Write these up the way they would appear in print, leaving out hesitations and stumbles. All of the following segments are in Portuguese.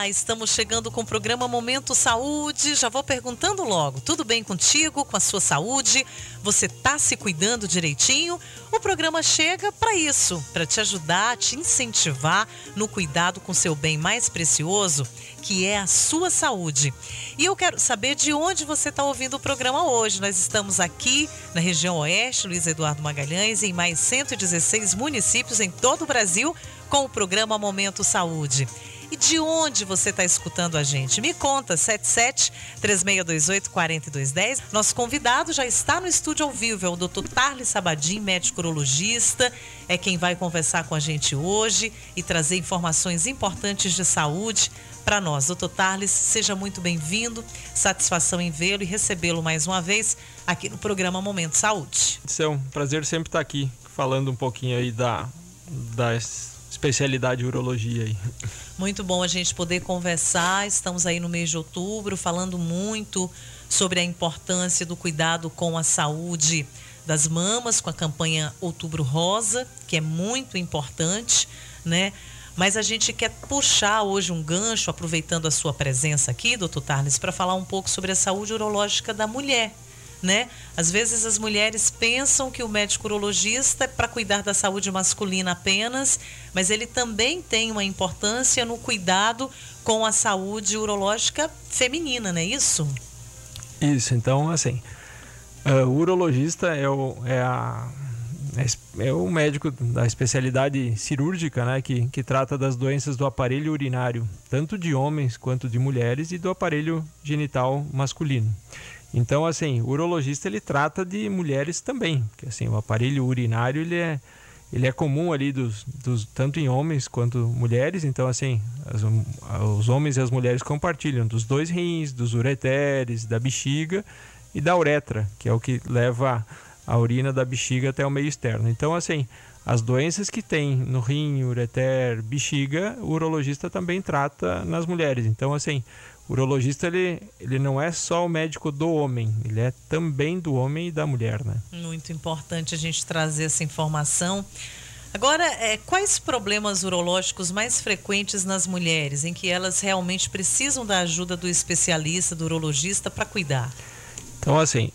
Olá, estamos chegando com o programa Momento Saúde. Já vou perguntando logo, tudo bem contigo, com a sua saúde? Você tá se cuidando direitinho? O programa chega para isso, para te ajudar, te incentivar no cuidado com seu bem mais precioso, que é a sua saúde. E eu quero saber de onde você está ouvindo o programa hoje. Nós estamos aqui na região Oeste, Luiz Eduardo Magalhães, em mais 116 municípios em todo o Brasil, com o programa Momento Saúde. E de onde você está escutando a gente? Me conta, 77-3628-4210. Nosso convidado já está no estúdio ao vivo, é o Dr. Tarles Sabadim, médico urologista, é quem vai conversar com a gente hoje e trazer informações importantes de saúde para nós. Dr. Tarles, seja muito bem-vindo, satisfação em vê-lo e recebê-lo mais uma vez aqui no programa Momento Saúde. É um prazer sempre estar aqui, falando um pouquinho aí da especialidade urologia aí. Muito bom a gente poder conversar. Estamos aí no mês de outubro falando muito sobre a importância do cuidado com a saúde das mamas, com a campanha Outubro Rosa, que é muito importante, né? Mas a gente quer puxar hoje um gancho, aproveitando a sua presença aqui, doutor Tarles, para falar um pouco sobre a saúde urológica da mulher, né? Às vezes as mulheres pensam que o médico urologista é para cuidar da saúde masculina apenas, mas ele também tem uma importância no cuidado com a saúde urológica feminina, não é isso? Isso, então assim, o urologista é o médico da especialidade cirúrgica, né, que trata das doenças do aparelho urinário, tanto de homens quanto de mulheres, e do aparelho genital masculino. Então, assim, o urologista ele trata de mulheres também, porque assim, o aparelho urinário ele é comum ali tanto em homens quanto mulheres. Então, assim, os homens e as mulheres compartilham dos dois rins, dos ureteres, da bexiga e da uretra, que é o que leva a urina da bexiga até o meio externo. Então, assim, as doenças que tem no rim, ureter, bexiga, o urologista também trata nas mulheres. Então, assim, o urologista ele não é só o médico do homem, ele é também do homem e da mulher, né? Muito importante a gente trazer essa informação. Agora, quais problemas urológicos mais frequentes nas mulheres, em que elas realmente precisam da ajuda do especialista, do urologista, para cuidar? Então, assim,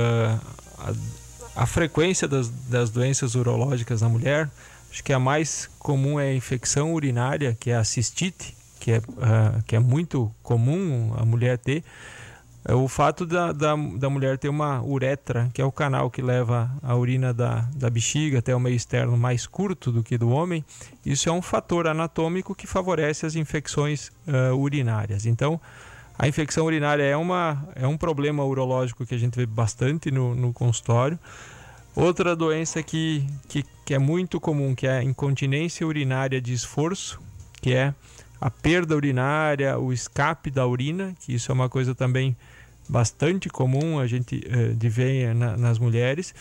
a frequência das doenças urológicas na mulher, acho que a mais comum é a infecção urinária, que é a cistite, que é muito comum a mulher ter. O fato da mulher ter uma uretra, que é o canal que leva a urina da bexiga até o meio externo, mais curto do que do homem, isso é um fator anatômico que favorece as infecções urinárias. Então, a infecção urinária é um problema urológico que a gente vê bastante no consultório. Outra doença que é muito comum, que é a incontinência urinária de esforço, que é a perda urinária, o escape da urina, que isso é uma coisa também bastante comum a gente de ver nas mulheres.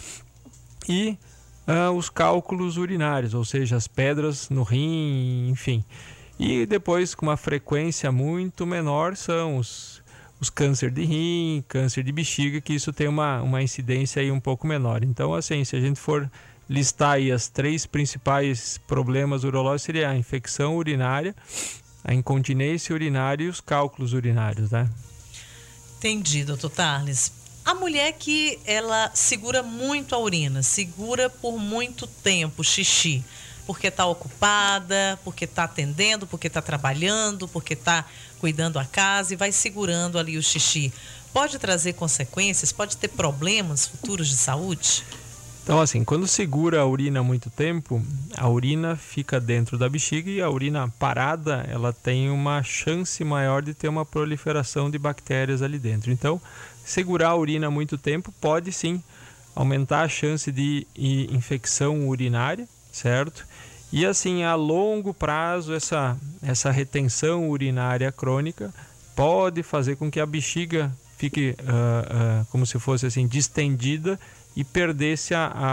E os cálculos urinários, ou seja, as pedras no rim, enfim. E depois, com uma frequência muito menor, são os câncer de rim, câncer de bexiga, que isso tem uma incidência aí um pouco menor. Então, assim, se a gente for listar aí as três principais problemas urológicos, seria a infecção urinária, a incontinência urinária e os cálculos urinários, né? Entendi, doutor Tarles. A mulher que ela segura muito a urina, segura por muito tempo o xixi, porque está ocupada, porque está atendendo, porque está trabalhando, porque está cuidando a casa e vai segurando ali o xixi. Pode trazer consequências? Pode ter problemas futuros de saúde? Então, assim, quando segura a urina há muito tempo, a urina fica dentro da bexiga e a urina parada, ela tem uma chance maior de ter uma proliferação de bactérias ali dentro. Então, segurar a urina há muito tempo pode sim aumentar a chance de infecção urinária, certo? E assim, a longo prazo, essa retenção urinária crônica pode fazer com que a bexiga fique como se fosse assim, distendida e perdesse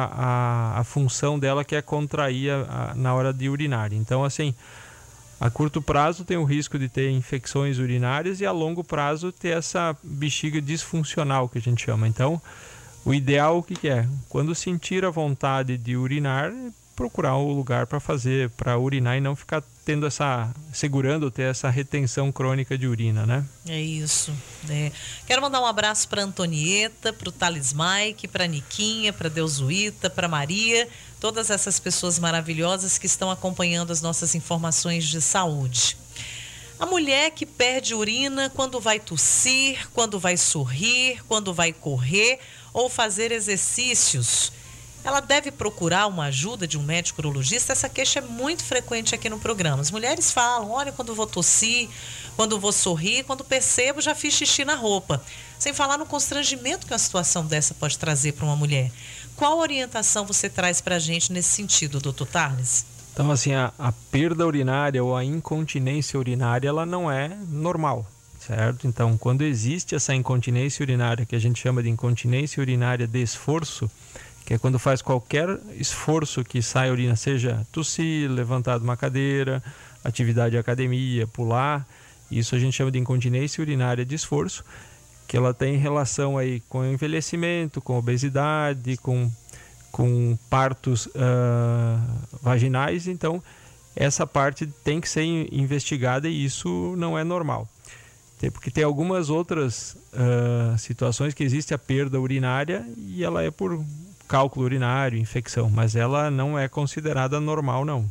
a função dela, que é contrair na hora de urinar. Então, assim, a curto prazo tem o risco de ter infecções urinárias e a longo prazo ter essa bexiga disfuncional, que a gente chama. Então, o ideal o que é? Quando sentir a vontade de urinar, procurar um lugar para urinar e não ficar tendo ter essa retenção crônica de urina, né? É isso. Quero mandar um abraço para Antonieta, para o Thales Mike, para Niquinha, para Deusuíta, para Maria, todas essas pessoas maravilhosas que estão acompanhando as nossas informações de saúde. A mulher que perde urina quando vai tossir, quando vai sorrir, quando vai correr ou fazer exercícios, ela deve procurar uma ajuda de um médico urologista? Essa queixa é muito frequente aqui no programa. As mulheres falam, olha, quando vou tossir, quando vou sorrir, quando percebo, já fiz xixi na roupa. Sem falar no constrangimento que uma situação dessa pode trazer para uma mulher. Qual orientação você traz para a gente nesse sentido, doutor Thales? Então, assim, a perda urinária ou a incontinência urinária, ela não é normal, certo? Então, quando existe essa incontinência urinária, que a gente chama de incontinência urinária de esforço, que é quando faz qualquer esforço que sai a urina, seja tossir, levantar de uma cadeira, atividade de academia, pular, isso a gente chama de incontinência urinária de esforço, que ela tem relação aí com o envelhecimento, com obesidade, com partos vaginais. Então essa parte tem que ser investigada e isso não é normal. Porque tem algumas outras situações que existe a perda urinária e ela é por cálculo urinário, infecção, mas ela não é considerada normal, não.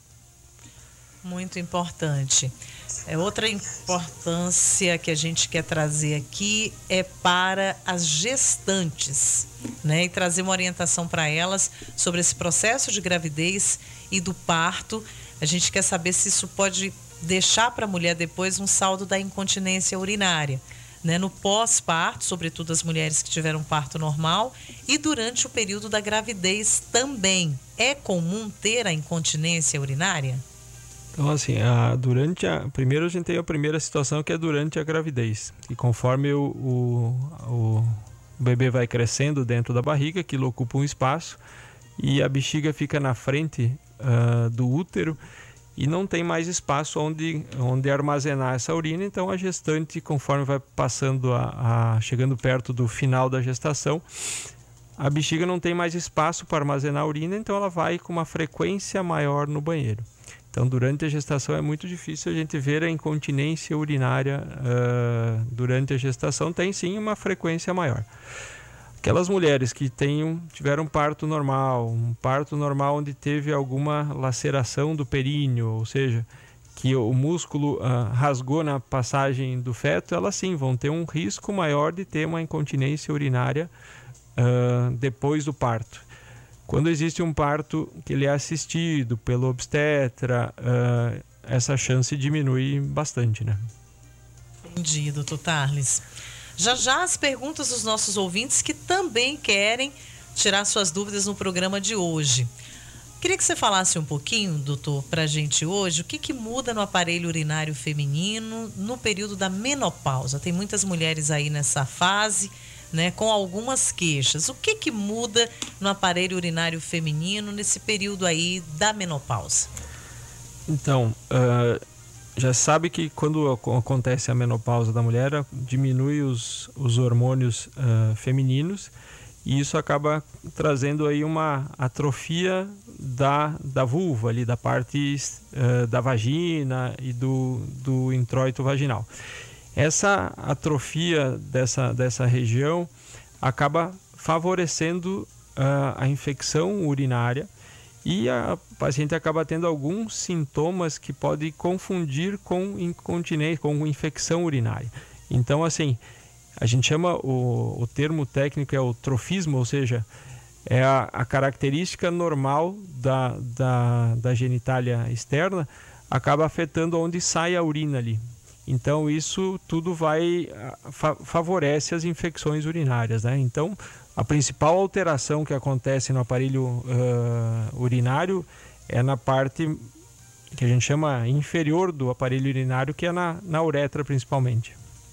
Muito importante. Outra importância que a gente quer trazer aqui é para as gestantes, né? E trazer uma orientação para elas sobre esse processo de gravidez e do parto. A gente quer saber se isso pode deixar para a mulher depois um saldo da incontinência urinária, né? No pós-parto, sobretudo as mulheres que tiveram parto normal, e durante o período da gravidez também. É comum ter a incontinência urinária? Então, assim, primeiro a gente tem a primeira situação, que é durante a gravidez. E conforme o bebê vai crescendo dentro da barriga, aquilo ocupa um espaço e a bexiga fica na frente do útero e não tem mais espaço onde armazenar essa urina. Então a gestante, conforme vai passando chegando perto do final da gestação, a bexiga não tem mais espaço para armazenar a urina, então ela vai com uma frequência maior no banheiro. Então durante a gestação é muito difícil a gente ver a incontinência urinária durante a gestação, tem sim uma frequência maior. Aquelas mulheres que tiveram um parto normal onde teve alguma laceração do períneo, ou seja, que o músculo rasgou na passagem do feto, elas sim vão ter um risco maior de ter uma incontinência urinária depois do parto. Quando existe um parto que ele é assistido pelo obstetra, essa chance diminui bastante, né? Entendi, doutor Thales. Já as perguntas dos nossos ouvintes que também querem tirar suas dúvidas no programa de hoje. Queria que você falasse um pouquinho, doutor, para a gente hoje, o que muda no aparelho urinário feminino no período da menopausa. Tem muitas mulheres aí nessa fase, né, com algumas queixas. O que muda no aparelho urinário feminino nesse período aí da menopausa? Então, já sabe que quando acontece a menopausa da mulher, diminui os hormônios femininos e isso acaba trazendo aí uma atrofia da vulva, ali, da parte da vagina e do introito vaginal. Essa atrofia dessa região acaba favorecendo a infecção urinária e a paciente acaba tendo alguns sintomas que podem confundir com incontinência, com infecção urinária. Então, assim, a gente chama, o termo técnico é o trofismo, ou seja, é a característica normal da genitália externa, acaba afetando onde sai a urina ali. Então, isso tudo favorece as infecções urinárias, né? Então, a principal alteração que acontece no aparelho urinário é na parte que a gente chama inferior do aparelho urinário, que é na uretra principalmente.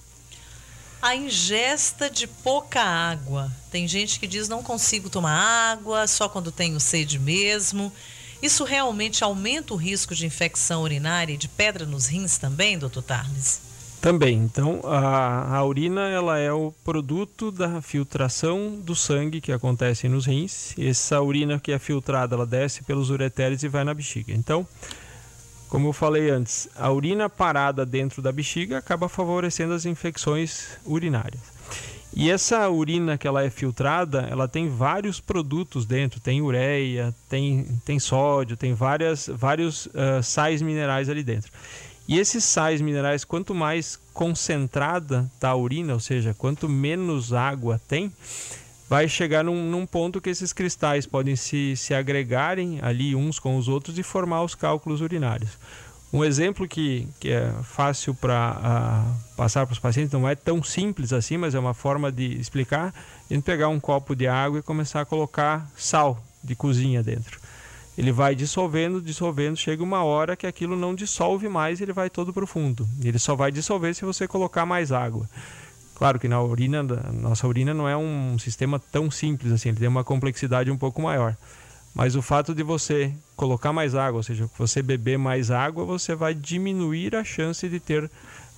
A ingesta de pouca água. Tem gente que diz não consigo tomar água, só quando tenho sede mesmo. Isso realmente aumenta o risco de infecção urinária e de pedra nos rins também, doutor Thales? Também. Então, a urina ela é o produto da filtração do sangue que acontece nos rins. Essa urina que é filtrada, ela desce pelos ureteres e vai na bexiga. Então, como eu falei antes, a urina parada dentro da bexiga acaba favorecendo as infecções urinárias. E essa urina que ela é filtrada, ela tem vários produtos dentro. Tem ureia, tem sódio, tem vários sais minerais ali dentro. E esses sais minerais, quanto mais concentrada está a urina, ou seja, quanto menos água tem, vai chegar num ponto que esses cristais podem se agregarem ali uns com os outros e formar os cálculos urinários. Um exemplo que é fácil para passar para os pacientes, não é tão simples assim, mas é uma forma de explicar, a gente pegar um copo de água e começar a colocar sal de cozinha dentro. Ele vai dissolvendo, chega uma hora que aquilo não dissolve mais, ele vai todo para o fundo. Ele só vai dissolver se você colocar mais água. Claro que nossa urina não é um sistema tão simples assim, ele tem uma complexidade um pouco maior. Mas o fato de você colocar mais água, ou seja, você beber mais água, você vai diminuir a chance de ter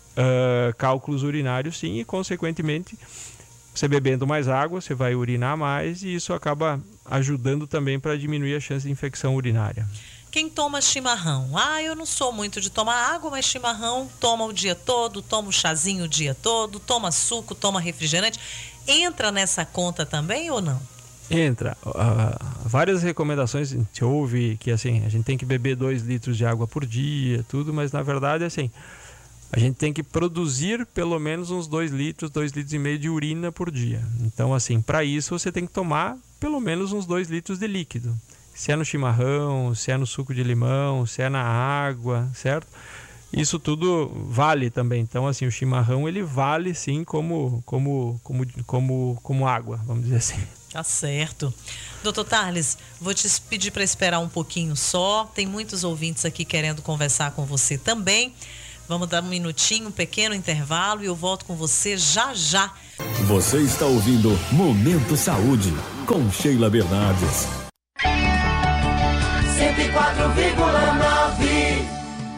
cálculos urinários, sim, e consequentemente, você bebendo mais água, você vai urinar mais e isso acaba ajudando também para diminuir a chance de infecção urinária. Quem toma chimarrão? Eu não sou muito de tomar água, mas chimarrão toma o dia todo, toma o chazinho o dia todo, toma suco, toma refrigerante. Entra nessa conta também ou não? Entra. Várias recomendações a gente ouve que assim, a gente tem que beber 2 litros de água por dia, tudo, mas na verdade assim, a gente tem que produzir pelo menos uns 2 litros e meio de urina por dia. Então assim, para isso você tem que tomar pelo menos uns 2 litros de líquido. Se é no chimarrão, se é no suco de limão, se é na água, certo? Isso tudo vale também. Então, assim, o chimarrão ele vale sim como água, vamos dizer assim. Tá certo. Doutor Tarles, vou te pedir para esperar um pouquinho só. Tem muitos ouvintes aqui querendo conversar com você também. Vamos dar um minutinho, um pequeno intervalo e eu volto com você já já. Você está ouvindo Momento Saúde com Sheila Bernardes. 104,9.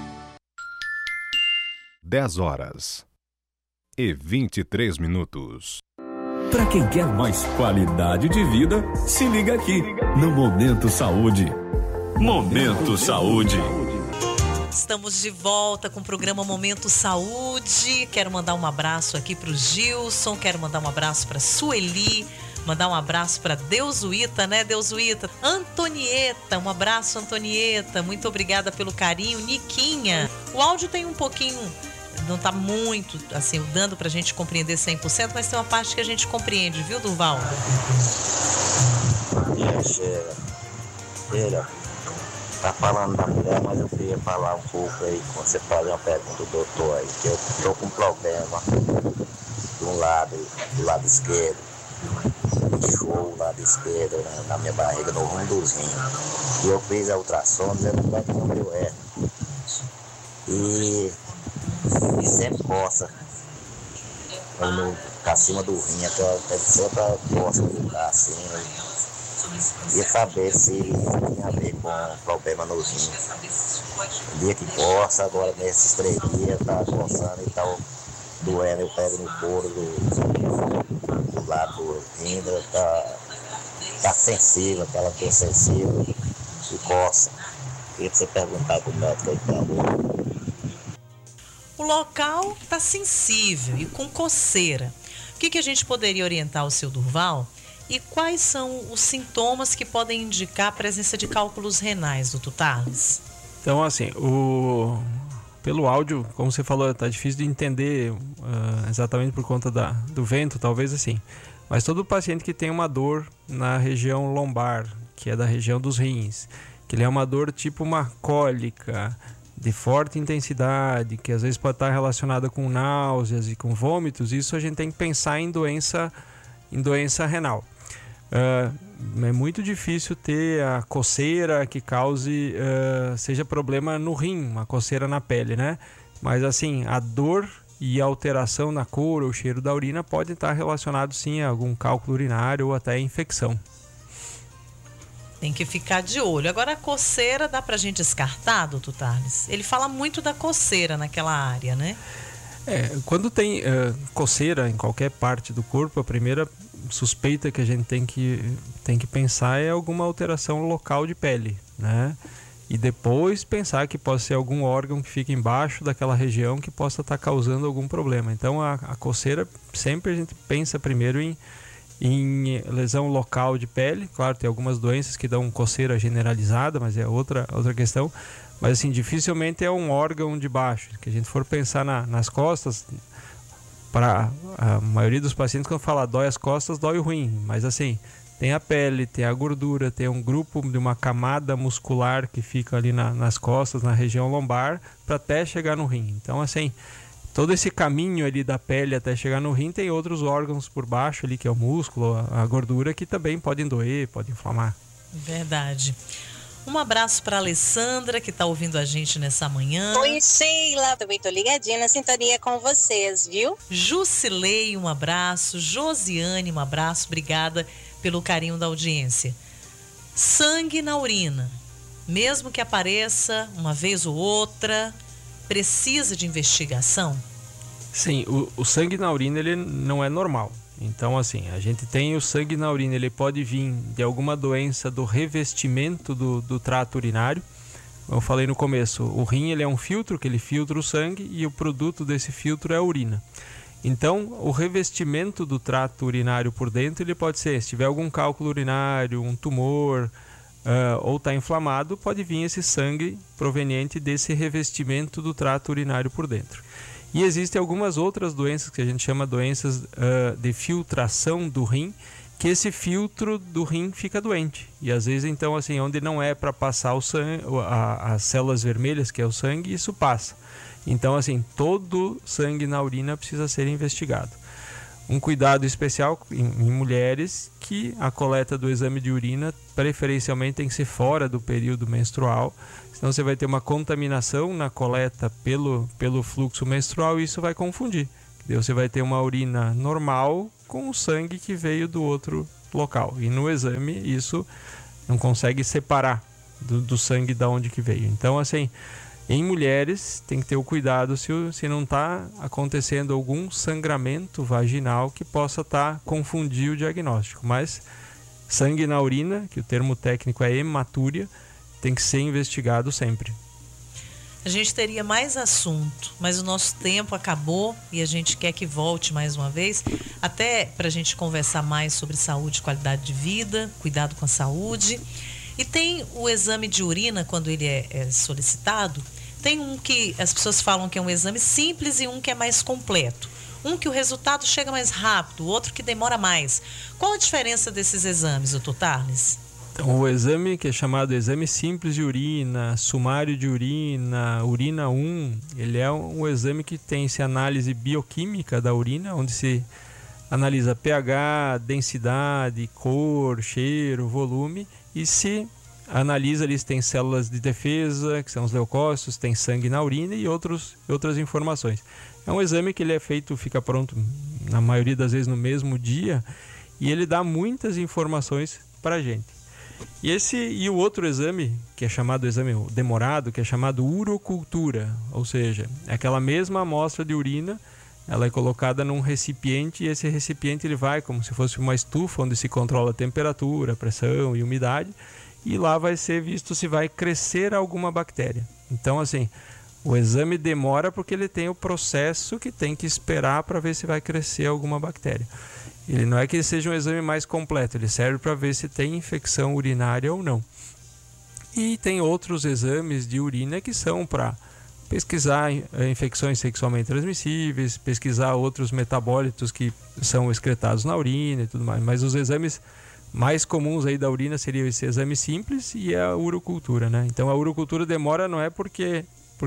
10h23. Para quem quer mais qualidade de vida, se liga aqui no Momento Saúde. Momento Saúde. Estamos de volta com o programa Momento Saúde. Quero mandar um abraço aqui para o Gilson, quero mandar um abraço para a Sueli, mandar um abraço para Deusuíta, né, Deusuíta? Antonieta, um abraço, Antonieta. Muito obrigada pelo carinho. Niquinha, o áudio tem um pouquinho, não está muito, assim, dando para a gente compreender 100%, mas tem uma parte que a gente compreende, viu, Durval? Sheila, tá falando da mulher, mas eu queria falar um pouco aí, quando você fazer uma pergunta do doutor aí, que eu tô com um problema do lado esquerdo. Inchou o lado esquerdo, né, na minha barriga, no rumo dos rins. E eu fiz a ultrassom, dizendo que vai ter meu é. E sempre coça. Acima do rim, até sempre coça assim. Ia saber se tinha a ver com problema nos rins. O dia que coça, agora nesses 3 dias tá coçando e tá doendo, eu pego no couro do lado do rim, tá sensível, aquela dor sensível e coça. Queria que você perguntar pro médico aí, por favor. O local tá sensível e com coceira. O que a gente poderia orientar o seu Durval? E quais são os sintomas que podem indicar a presença de cálculos renais, doutor Tarles? Então, assim, pelo áudio, como você falou, tá difícil de entender exatamente por conta do vento, talvez assim. Mas todo paciente que tem uma dor na região lombar, que é da região dos rins, que ele é uma dor tipo uma cólica, de forte intensidade, que às vezes pode estar relacionada com náuseas e com vômitos, isso a gente tem que pensar em doença renal. É muito difícil ter a coceira que cause, seja problema no rim, uma coceira na pele, né? Mas assim, a dor e a alteração na cor ou cheiro da urina pode estar relacionado sim a algum cálculo urinário ou até infecção. Tem que ficar de olho. Agora a coceira dá pra gente descartar, doutor Tarles? Ele fala muito da coceira naquela área, né? Quando tem coceira em qualquer parte do corpo, a primeira suspeita que a gente tem que pensar é alguma alteração local de pele, né? E depois pensar que pode ser algum órgão que fica embaixo daquela região que possa estar causando algum problema. Então a coceira, sempre a gente pensa primeiro em lesão local de pele. Claro, tem algumas doenças que dão coceira generalizada, mas é outra questão. Mas assim, dificilmente é um órgão de baixo. Que a gente for pensar nas costas, para a maioria dos pacientes, quando fala dói as costas, dói o rim. Mas assim, tem a pele, tem a gordura, tem um grupo de uma camada muscular que fica ali nas costas, na região lombar, para até chegar no rim. Então assim, todo esse caminho ali da pele até chegar no rim, tem outros órgãos por baixo ali, que é o músculo, a gordura, que também podem doer, podem inflamar. Verdade. Um abraço para a Alessandra, que está ouvindo a gente nessa manhã. Oi, Sheila. Também estou ligadinha na sintonia com vocês, viu? Jusilei, um abraço. Josiane, um abraço. Obrigada pelo carinho da audiência. Sangue na urina, mesmo que apareça uma vez ou outra, precisa de investigação? Sim, o sangue na urina, ele não é normal. Então, assim, a gente tem o sangue na urina, ele pode vir de alguma doença do revestimento do trato urinário. Como eu falei no começo, o rim, ele é um filtro que ele filtra o sangue e o produto desse filtro é a urina. Então, o revestimento do trato urinário por dentro, ele pode ser, se tiver algum cálculo urinário, um tumor, ou está inflamado, pode vir esse sangue proveniente desse revestimento do trato urinário por dentro. E existem algumas outras doenças que a gente chama doenças de filtração do rim, que esse filtro do rim fica doente. E às vezes, então, assim, onde não é para passar o sangue, as células vermelhas, que é o sangue, isso passa. Então, assim, todo sangue na urina precisa ser investigado. Um cuidado especial em mulheres, que a coleta do exame de urina preferencialmente tem que ser fora do período menstrual, senão você vai ter uma contaminação na coleta pelo fluxo menstrual e isso vai confundir. Você vai ter uma urina normal com o sangue que veio do outro local. E no exame isso não consegue separar do sangue da onde que veio. Então, assim, em mulheres tem que ter o cuidado se não está acontecendo algum sangramento vaginal que possa confundir o diagnóstico. Mas sangue na urina, que o termo técnico é hematúria, tem que ser investigado sempre. A gente teria mais assunto, mas o nosso tempo acabou e a gente quer que volte mais uma vez, até para a gente conversar mais sobre saúde, qualidade de vida, cuidado com a saúde. E tem o exame de urina, quando ele é solicitado, tem um que as pessoas falam que é um exame simples e um que é mais completo. Um que o resultado chega mais rápido, o outro que demora mais. Qual a diferença desses exames, doutor Tarles? Então, o exame que é chamado exame simples de urina, sumário de urina, urina 1, ele é um exame que tem-se análise bioquímica da urina, onde se analisa pH, densidade, cor, cheiro, volume, e se analisa ali se tem células de defesa, que são os leucócitos, tem sangue na urina e outras informações. É um exame que ele é feito, fica pronto na maioria das vezes no mesmo dia, e ele dá muitas informações para a gente. E o outro exame, que é chamado exame demorado, que é chamado urocultura, ou seja, é aquela mesma amostra de urina, ela é colocada num recipiente e esse recipiente ele vai como se fosse uma estufa onde se controla a temperatura, a pressão e umidade, e lá vai ser visto se vai crescer alguma bactéria. Então, assim, o exame demora porque ele tem o processo que tem que esperar para ver se vai crescer alguma bactéria. Ele não é que ele seja um exame mais completo, ele serve para ver se tem infecção urinária ou não. E tem outros exames de urina que são para pesquisar infecções sexualmente transmissíveis, pesquisar outros metabólitos que são excretados na urina e tudo mais. Mas os exames mais comuns aí da urina seriam esse exame simples e a urocultura, né? Então a urocultura demora não é porque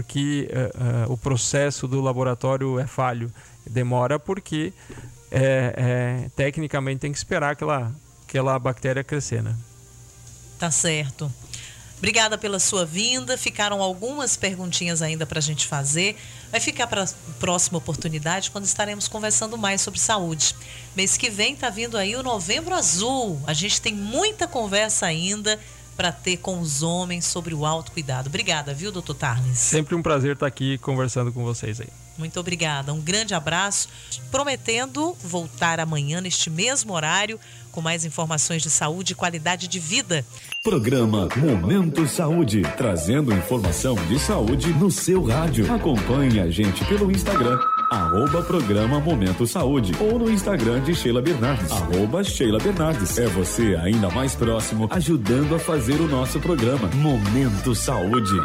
o processo do laboratório é falho, demora porque tecnicamente tem que esperar aquela bactéria crescer, né? Tá certo. Obrigada pela sua vinda. Ficaram algumas perguntinhas ainda para a gente fazer. Vai ficar para a próxima oportunidade, quando estaremos conversando mais sobre saúde. Mês que vem está vindo aí o Novembro Azul. A gente tem muita conversa ainda para ter com os homens sobre o autocuidado. Obrigada, viu, doutor Tarles? Sempre um prazer estar aqui conversando com vocês aí. Muito obrigada, um grande abraço, prometendo voltar amanhã neste mesmo horário com mais informações de saúde e qualidade de vida. Programa Momento Saúde, trazendo informação de saúde no seu rádio. Acompanhe a gente pelo Instagram, @programa Momento Saúde, ou no Instagram de Sheila Bernardes, @Sheila Bernardes. É você ainda mais próximo, ajudando a fazer o nosso programa Momento Saúde.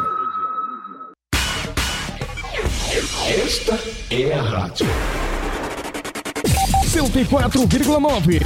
Esta é a rádio 104,9.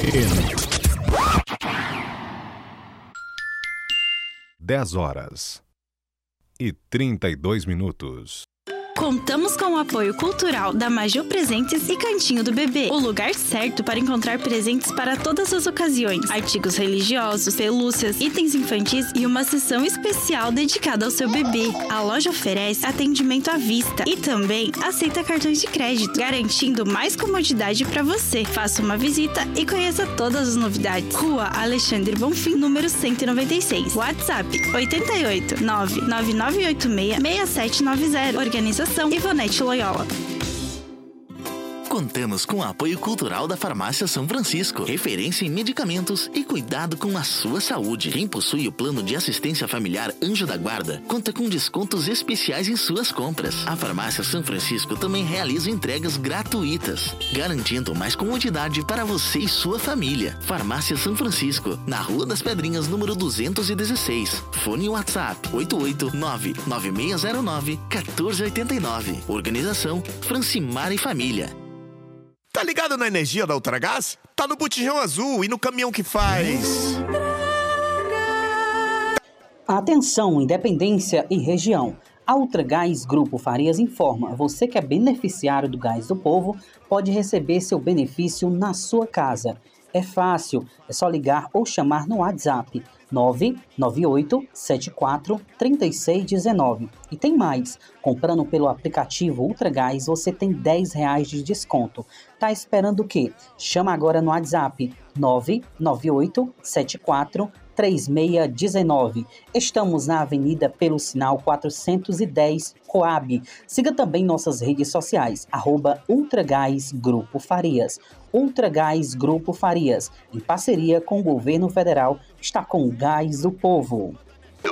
10h32. Contamos com o apoio cultural da Major Presentes e Cantinho do Bebê, o lugar certo para encontrar presentes para todas as ocasiões, artigos religiosos, pelúcias, itens infantis e uma seção especial dedicada ao seu bebê. A loja oferece atendimento à vista e também aceita cartões de crédito, garantindo mais comodidade para você. Faça uma visita e conheça todas as novidades. Rua Alexandre Bonfim, número 196. WhatsApp 88 99986 6790. Organização Ivonete Loyola. Contamos com o apoio cultural da Farmácia São Francisco, referência em medicamentos e cuidado com a sua saúde. Quem possui o plano de assistência familiar Anjo da Guarda conta com descontos especiais em suas compras. A Farmácia São Francisco também realiza entregas gratuitas, garantindo mais comodidade para você e sua família. Farmácia São Francisco, na Rua das Pedrinhas, número 216. Fone WhatsApp 889-9609-1489. Organização Francimar e Família. Tá ligado na energia da Ultragás? Tá no botijão azul e no caminhão que faz. Atenção, Independência e região. A Ultragás Grupo Farias informa: você que é beneficiário do Gás do Povo pode receber seu benefício na sua casa. É fácil, é só ligar ou chamar no WhatsApp 998743619. E tem mais, comprando pelo aplicativo Ultragás você tem R$10 de desconto. Tá esperando o quê? Chama agora no WhatsApp 998743619. Estamos na Avenida pelo Sinal 410, Coab. Siga também nossas redes sociais, @Ultragás Grupo Farias. Ultragás Grupo Farias, em parceria com o Governo Federal, está com o Gás do Povo.